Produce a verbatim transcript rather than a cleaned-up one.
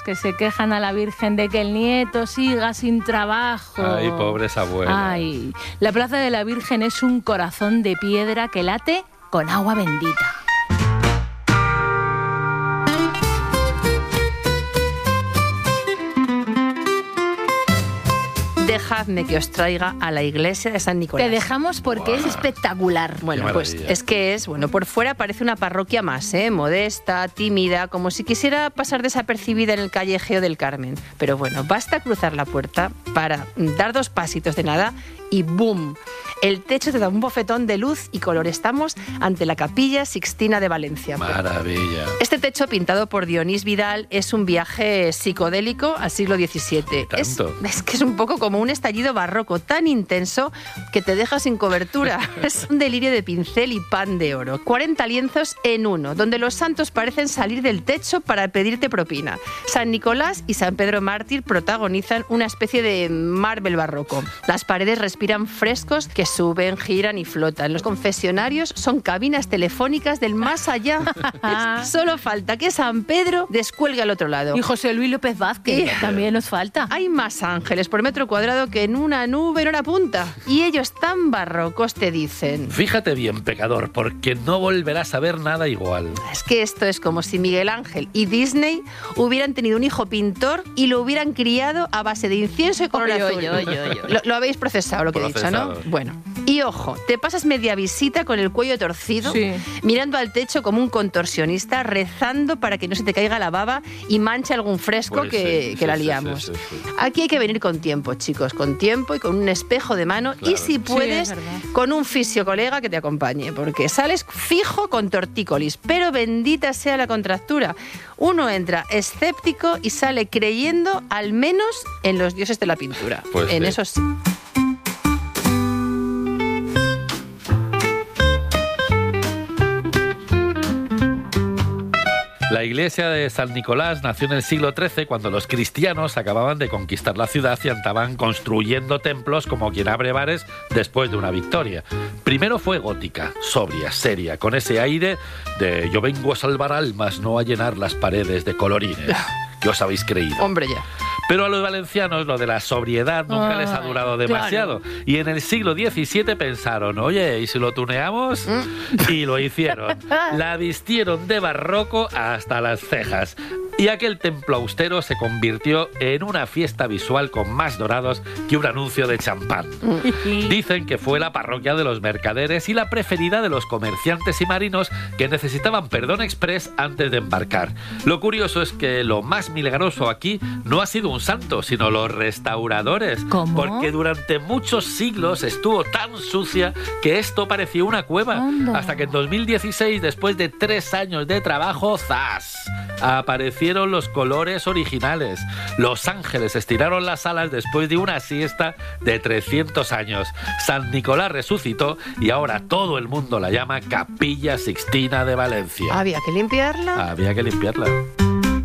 abuelos que se quejan a la Virgen de que el nieto siga sin trabajo. Ay, pobres abuelos. Ay, la Plaza de la Virgen es un corazón de piedra que late con agua bendita. Dejadme que os traiga a la iglesia de San Nicolás. Te dejamos porque wow. es espectacular. Bueno, pues es que es, bueno, por fuera parece una parroquia más, ¿eh? Modesta, tímida, como si quisiera pasar desapercibida en el callejeo del Carmen. Pero bueno, basta cruzar la puerta para dar dos pasitos de nada y ¡boom! El techo te da un bofetón de luz y color. Estamos ante la Capilla Sixtina de Valencia. Maravilla. Este techo pintado por Dionís Vidal es un viaje psicodélico al siglo diecisiete. Es, es que es un poco como un estallido barroco tan intenso que te deja sin cobertura. Es un delirio de pincel y pan de oro. cuarenta lienzos en uno, donde los santos parecen salir del techo para pedirte propina. San Nicolás y San Pedro Mártir protagonizan una especie de Marvel barroco. Las paredes respiran frescos que suben, giran y flotan. Los confesionarios son cabinas telefónicas del más allá. Solo falta que San Pedro descuelgue al otro lado. Y José Luis López Vázquez, que también nos falta. Hay más ángeles por metro cuadrado que en una nube en una punta. Y ellos tan barrocos te dicen... Fíjate bien, pecador, porque no volverás a ver nada igual. Es que esto es como si Miguel Ángel y Disney hubieran tenido un hijo pintor y lo hubieran criado a base de incienso y color oye, azul. Oye, oye, oye. Lo, lo habéis procesado, lo que procesado. he dicho, ¿no? Bueno. Y ojo, te pasas media visita con el cuello torcido, sí. mirando al techo como un contorsionista, rezando para que no se te caiga la baba y manche algún fresco pues que, sí, que sí, la liamos. Sí, sí, sí, sí. Aquí hay que venir con tiempo, chicos, con tiempo y con un espejo de mano. Claro. Y si puedes, sí, con un fisio colega que te acompañe, porque sales fijo con tortícolis, pero bendita sea la contractura. Uno entra escéptico y sale creyendo al menos en los dioses de la pintura. Pues en sí. eso sí. La iglesia de San Nicolás nació en el siglo trece cuando los cristianos acababan de conquistar la ciudad y andaban construyendo templos como quien abre bares después de una victoria. Primero fue gótica, sobria, seria, con ese aire de yo vengo a salvar almas, no a llenar las paredes de colorines. ¿Qué os habéis creído? Hombre, ya. Pero a los valencianos lo de la sobriedad nunca ah, les ha durado demasiado. Claro. Y en el siglo diecisiete pensaron, oye, ¿y si lo tuneamos? ¿Mm? Y lo hicieron. La vistieron de barroco hasta las cejas. Y aquel templo austero se convirtió en una fiesta visual con más dorados que un anuncio de champán. Dicen que fue la parroquia de los mercaderes y la preferida de los comerciantes y marinos que necesitaban perdón exprés antes de embarcar. Lo curioso es que lo más milagroso aquí no ha sido un santo, sino los restauradores. ¿Cómo? Porque durante muchos siglos estuvo tan sucia que esto parecía una cueva. ¿Dónde? Hasta que en dos mil dieciséis, después de tres años de trabajo, ¡zas!, aparecieron los colores originales. Los ángeles estiraron las alas después de una siesta de trescientos años. San Nicolás resucitó y ahora todo el mundo la llama Capilla Sixtina de Valencia. ¿Había que limpiarla? Había que limpiarla.